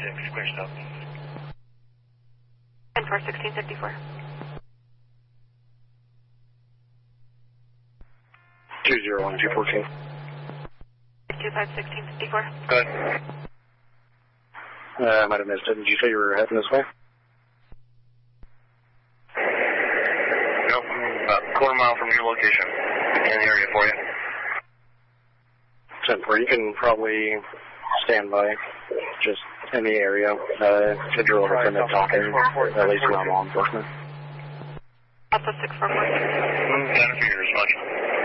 square stop. 10 for 1654. 201 214. 25 1654. Go ahead. I might have missed it. Did you say you were heading this way? Nope, about a quarter mile from your location. In the area for you. 10-4. You can probably stand by, just in the area. To drill over from the talking, at least around law enforcement. Alpha 644. Kind of figures as much.